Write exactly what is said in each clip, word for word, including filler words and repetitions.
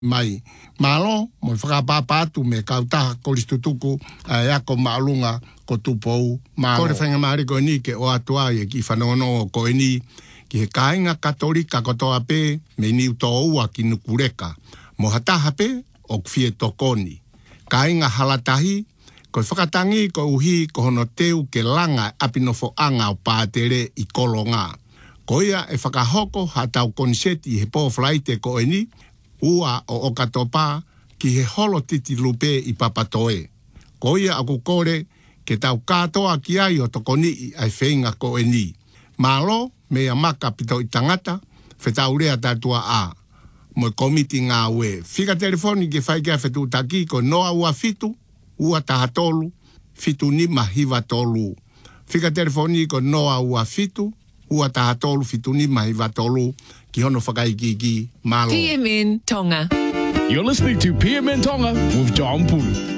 mai. Malo, mo whakapapatu me kautaha koristutuku a eako maalunga ko tupou malo. Kore whainga maari ko ni ke o atua e ki whanono ko ni ki he kāinga katolika ko toa pe me ni uto ua ki nukureka. Mo hataha pe o kwhie tokoni. Kāinga halatahi ko whakatangi ko uhi ko hono teu ke langa apinofo anga o pātere i kolonga. Ko ia e whakahoko hatau konseti he po flaite ko ni ua o okatopa ki he holo titi lupe i papatoe. Ko ia aku kore ke tau katoa ki ai o tokoni i ai whenga ko e ni. Malo mea maka pito i tangata, whetau rea tatua a. Mo komiti ngā ue. Whika telefoni ke whaikia whetu taki ko noa ua fitu, ua taha tolu, fitu ni mahiva tolu. Whika telefoni ko noa ua fitu, ua taha tolu, fitu ni mahiva tolu. Ki hono whakaikiki, malo. P M N Tonga. You're listening to P M N Tonga with John Pulu.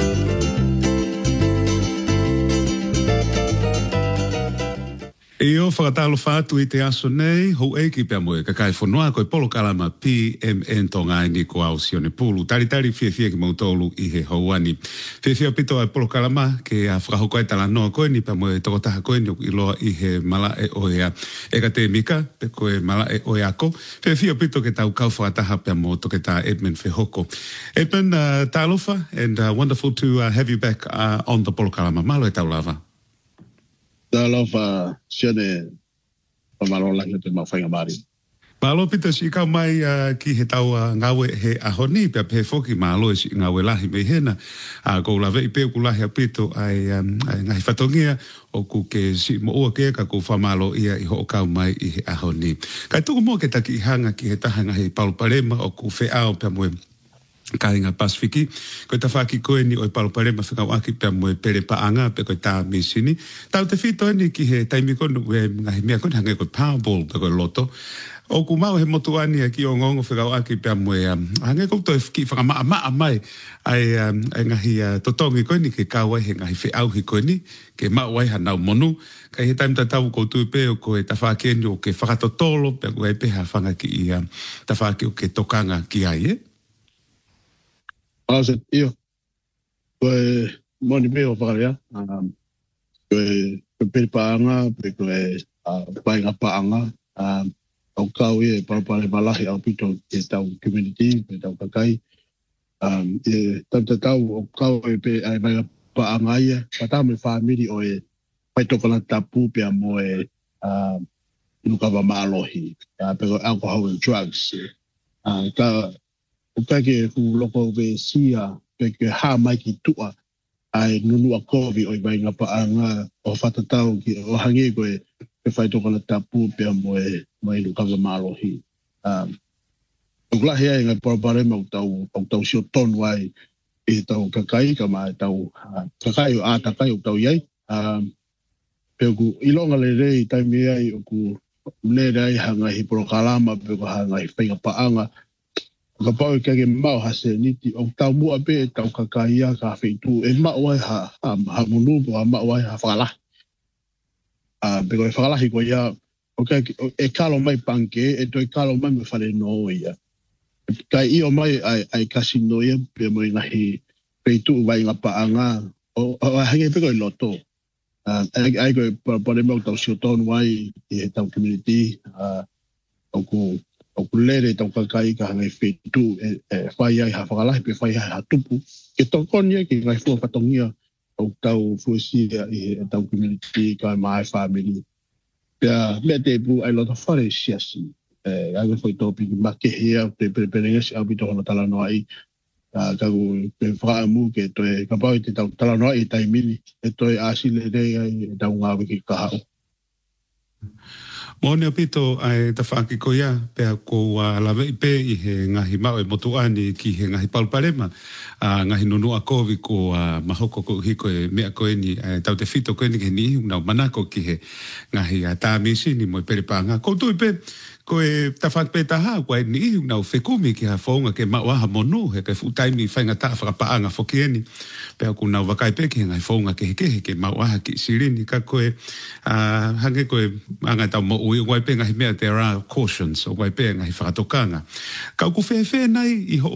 E o whakatalo whātu i te aso nei, hou e ki pia moe, kakai whanua koe polo kalama P M N Tonga ni ko au sione pulu. Tari tari fia fia ki mautolu i he hauani. Fia fia pito ai polo kalama ke a whakahoko e tala noa koe ni pia moe toko taha koe ni i loa i he mala e oea. E ka te mika, pe koe mala e oea ko. Fia fia pito ke tau kau whakataha pia mo toke ta Edmund Whehoko. Edmund, uh, talofa, and uh, wonderful to uh, have you back uh, on the polo kalama. Malo e tau lava. Talofa siane pamalo la te mawhainga mari. Malo pita si kau mai uh, ki he tau uh, ngawe he ahoni pe pe foki malo si ngawe lahi me hena a uh, ko la vei pe ku lahi apito ai um, ngai fatongia o ku ke si mo o ke ka ku famalo ia i ho kau mai i he ahoni. Kai tu mo ke taki hanga ki he tahanga he palpalema o ku fe ao pe mo Kāinga Pasifiki, koe ta whaki koe ni oi palopare ma whakau aki pia moe pere paanga pe koe tā misini. Tau te whito ni ki he taimi konu e ngahi mea kone hange koe Powerball pe koe loto. O ku mau he motu ani a ki o ngongo whakau aki pia moe um, hange koe toi ki whakamaa maa mai ai, um, ai ngahi uh, totongi koe ni ke kāwai he ngahi whiauhi koe ni ke maa wai hanau monu. Kai he taimi ta tau koutu pe o koe ta whakeni o ke whakatotolo pe koe peha whanga ki i uh, ta whaki o ke tokanga ki ai e. Asa io. Koe moni me o whakarea. Um, koe pere paanga, pe koe uh, painga paanga. Um, au kau e parapare malahi au pito e tau community, pe tau kakai. Um, e tau te tau au kau e pe ai painga paanga ia. Patau me whamiri o e paitokana tapu pe a mo e uh, nukawa maalohi. Uh, pe koe alcohol and drugs. Uh, ka o peke ku loko ve sia peke ha mai ki tua ai nunu a kovi o i nga paanga o whatatau ki o hange koe pe whai toka na tapu pia moe mai nu kawa marohi. Um, o glahi ai ngai paraparema o tau, o tau sio tonu ai e tau kakai ka mai tau uh, kakai o a takai o tau iai. Um, pe ku ilonga le rei taimi ai o ku le rei hanga hi prokalama pe ku hanga hi whainga paanga ka pau ke ke mau hase niti o tau mua pe tau kakaia ka feitu e mau ai ha ha, ha munu ha mau ai ha whakala a pe ko whakala hi ko ia o ke e kalo mai panke e toi kalo mai me whare no ia kai i o mai ai ai kasino ia pe mo ina hi feitu vai nga paanga o o hange pe ko loto a ai ai ko pole mo tau sio ton wai e tau community a o ku o kulere tau kakai ka hangai whetu e, e whai ai ha whakalahi pe whai ai ha tupu. Ke tokonia ki ngai fua patongia o tau fuasia i tau community ka mai family. Pea mea te pu ai lota whare siasi. E ai whai topi ki make hea te pereperenga si au bito hana tala noa i. Ka ku pe whaamu ke toe ka pau i te tau tala noa i taimini. E toe asile rei ai e tau ngāwe ki kahau. Mone apito ai ta whaki ko ia pea ko uh, lawe i pe i he ngahi mau e motu ani ki he ngahi palparema uh, ngahi nunu a kovi ko uh, mahoko ko hiko e mea ko eni uh, tau te whito ko eni ke ni unau manako ki he ngahi uh, tā misi ni mo i pere pānga. Ko tu i pe ko e tafat pe taha ko e ni na fekumi ki ha fonga ke ma wa monu he ke futai mi fainga ta fra paanga fokieni pe ku na wakai pe ki ngai fonga ke ke ke ma wa ki sirini ka ko e a hange ko e anga ta mo ui wai pe ngai me there are cautions o wai pe ngai fra tokanga ka ku fe fe nai i ho